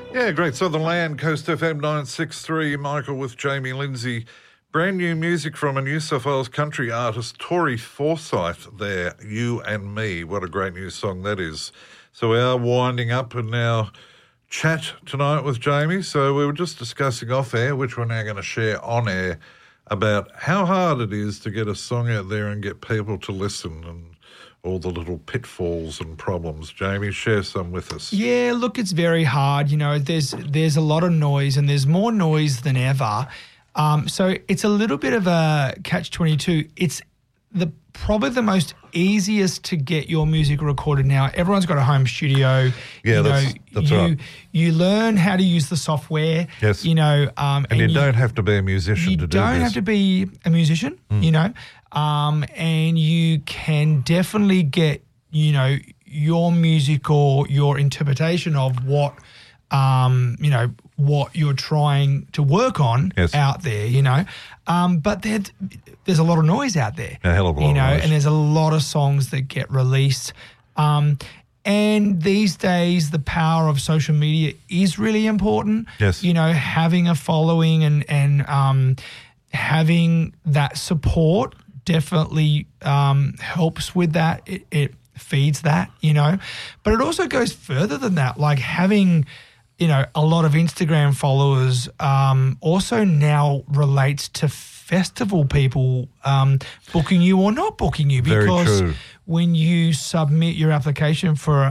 Yeah, great. Southern Land, Coast FM 963, Michael with Jamie Lindsay. Brand new music from a New South Wales country artist, Tori Forsyth there, You and Me. What a great new song that is. So we are winding up in our chat tonight with Jamie. So we were just discussing off air, which we're now going to share on air, about how hard it is to get a song out there and get people to listen and all the little pitfalls and problems. Jamie, share some with us. Yeah, look, it's very hard. You know, there's a lot of noise and there's more noise than ever. So it's a little bit of a catch-22. It's probably the most easiest to get your music recorded now. Everyone's got a home studio. Yeah, that's right. You learn how to use the software. Yes. You know, and you don't have to be a musician to do this. You don't have to be a musician, you know, and you can definitely get, you know, your music or your interpretation of what, you know, what you're trying to work on out there, you know. But there's a lot of noise out there. A hell of a lot of noise. And there's a lot of songs that get released. And these days, the power of social media is really important. Yes. You know, having a following and having that support definitely helps with that. It feeds that, you know. But it also goes further than that, like having, you know, a lot of Instagram followers also now relates to festival people booking you or not booking you, because when you submit your application for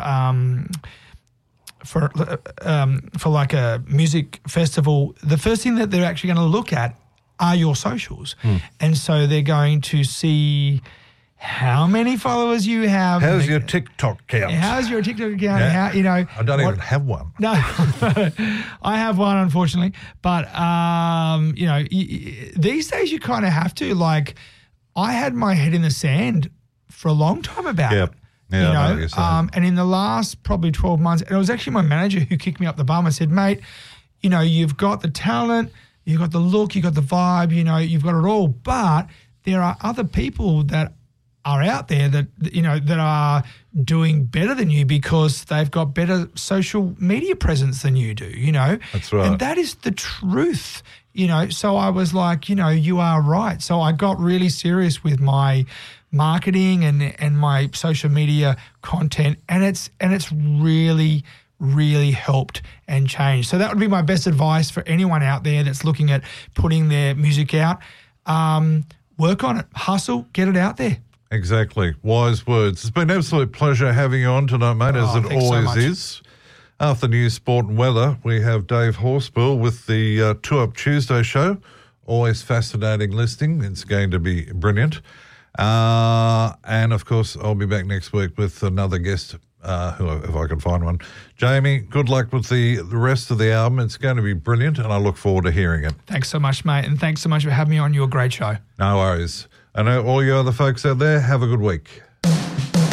like a music festival, the first thing that they're actually going to look at are your socials, and so they're going to see how many followers you have. How's your TikTok count? How's your TikTok account? Yeah. How, you know, I don't even have one. No, I have one, unfortunately. But, you know, these days you kind of have to. Like, I had my head in the sand for a long time about it. Yeah, you know, I know what you're saying. And in the last probably 12 months, and it was actually my manager who kicked me up the bum and said, mate, you know, you've got the talent, you've got the look, you've got the vibe, you know, you've got it all. But there are other people that are out there that, you know, that are doing better than you because they've got better social media presence than you do, you know. That's right. And that is the truth, you know. So I was like, you know, you are right. So I got really serious with my marketing and my social media content, and it's really, really helped and changed. So that would be my best advice for anyone out there that's looking at putting their music out. Work on it, hustle, get it out there. Exactly. Wise words. It's been an absolute pleasure having you on tonight, mate, as it always is. After news, sport and weather, we have Dave Horsburgh with the 2 Up Tuesday show. Always fascinating listening. It's going to be brilliant. And, of course, I'll be back next week with another guest, who, if I can find one. Jamie, good luck with the rest of the album. It's going to be brilliant, and I look forward to hearing it. Thanks so much, mate, and thanks so much for having me on your great show. No worries. I know all you other folks out there, have a good week.